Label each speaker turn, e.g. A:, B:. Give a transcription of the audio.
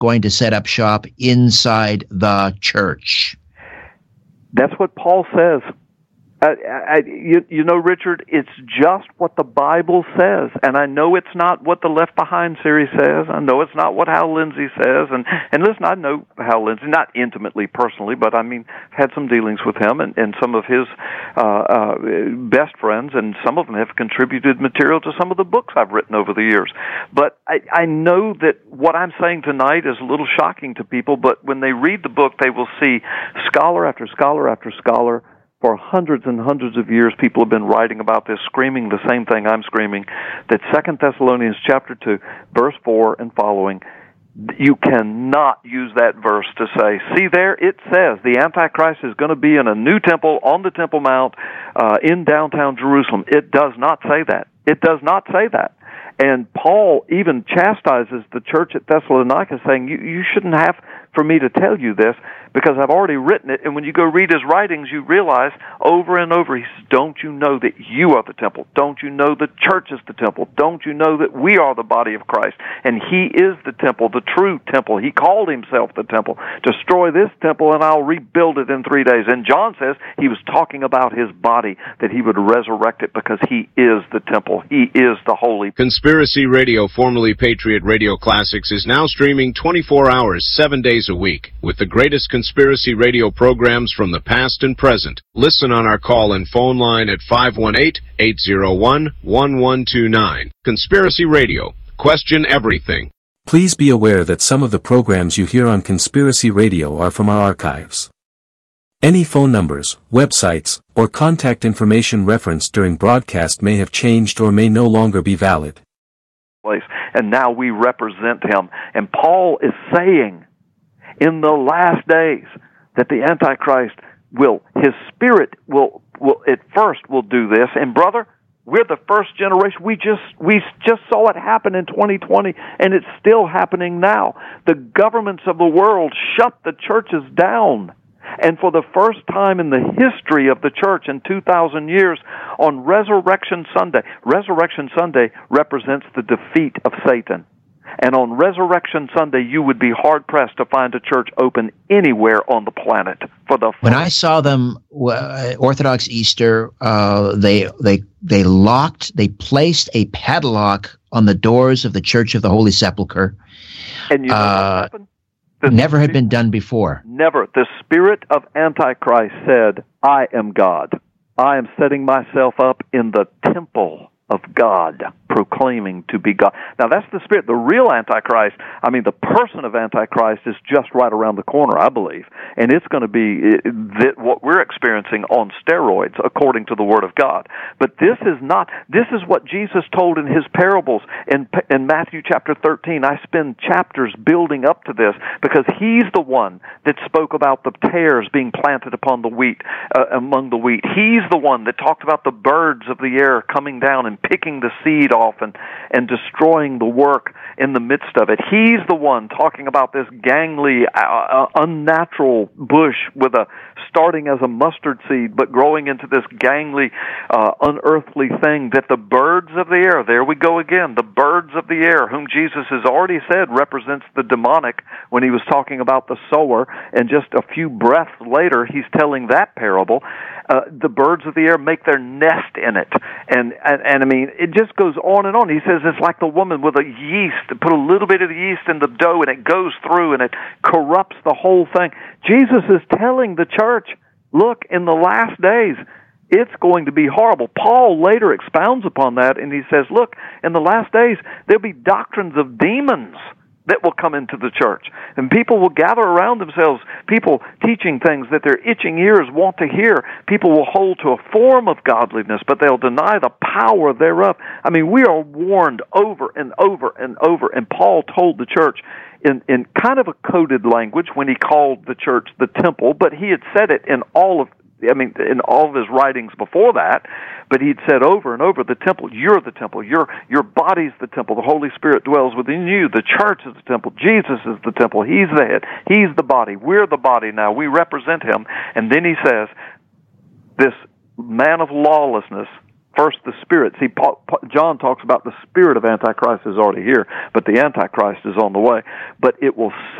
A: going to set up shop inside the church.
B: That's what Paul says. You know, Richard, it's just what the Bible says. And I know it's not what the Left Behind series says. I know it's not what Hal Lindsey says. And listen, I know Hal Lindsey, not intimately, personally, but I mean, had some dealings with him and some of his best friends, and some of them have contributed material to some of the books I've written over the years. But I know that what I'm saying tonight is a little shocking to people, but when they read the book, they will see scholar after scholar after scholar. For hundreds and hundreds of years, people have been writing about this, screaming the same thing I'm screaming, that 2 Thessalonians chapter 2, verse 4 and following, you cannot use that verse to say, see there, it says the Antichrist is going to be in a new temple on the Temple Mount in downtown Jerusalem. It does not say that. It does not say that. And Paul even chastises the church at Thessalonica, saying, you shouldn't have for me to tell you this, because I've already written it. And when you go read his writings, you realize over and over, he says, don't you know that you are the temple? Don't you know the church is the temple? Don't you know that we are the body of Christ? And he is the temple, the true temple. He called himself the temple. Destroy this temple and I'll rebuild it in 3 days. And John says he was talking about his body, that he would resurrect it because he is the temple. He is the holy.
C: Conspiracy Radio, formerly Patriot Radio Classics, is now streaming 24 hours, 7 days a week, with the greatest conspiracy radio programs from the past and present. Listen on our call and phone line at 518-801-1129. Conspiracy Radio. Question everything.
D: Please be aware that some of the programs you hear on Conspiracy Radio are from our archives. Any phone numbers, websites, or contact information referenced during broadcast may have changed or may no longer be valid.
B: And now we represent him. And Paul is saying, in the last days, that the Antichrist his spirit will at first will do this. And brother, we're the first generation. We just saw it happen in 2020, and it's still happening now. The governments of the world shut the churches down. And for the first time in the history of the church in 2,000 years, on Resurrection Sunday represents the defeat of Satan. And on Resurrection Sunday, you would be hard-pressed to find a church open anywhere on the planet.
A: When I saw them, Orthodox Easter, they placed a padlock on the doors of the Church of the Holy Sepulchre.
B: And you know what happened?
A: Never had been done before.
B: Never. The spirit of Antichrist said, I am God. I am setting myself up in the temple of God, proclaiming to be God. Now, that's the spirit. The real Antichrist, the person of Antichrist is just right around the corner, I believe. And it's going to be what we're experiencing on steroids, according to the Word of God. But this is what Jesus told in his parables in Matthew chapter 13. I spend chapters building up to this because he's the one that spoke about the tares being planted upon the wheat, among the wheat. He's the one that talked about the birds of the air coming down and picking the seed off and destroying the work in the midst of it. He's the one talking about this gangly, unnatural bush starting as a mustard seed, but growing into this gangly, unearthly thing that the birds of the air, there we go again, the birds of the air, whom Jesus has already said represents the demonic when he was talking about the sower, and just a few breaths later, he's telling that parable. The birds of the air make their nest in it. And it just goes on and on. He says it's like the woman with a yeast, put a little bit of the yeast in the dough and it goes through and it corrupts the whole thing. Jesus is telling the church, look, in the last days, it's going to be horrible. Paul later expounds upon that and he says, look, in the last days, there'll be doctrines of demons that will come into the church. And people will gather around themselves, people teaching things that their itching ears want to hear. People will hold to a form of godliness, but they'll deny the power thereof. We are warned over and over and over. And Paul told the church in kind of a coded language when he called the church the temple, but he had said it in all of his writings before that, but he'd said over and over, the temple, you're the temple, your body's the temple, the Holy Spirit dwells within you, the church is the temple, Jesus is the temple, he's the head, he's the body, we're the body now, we represent him. And then he says, this man of lawlessness First, the Spirit. See, John talks about the Spirit of Antichrist is already here, but the Antichrist is on the way. But it will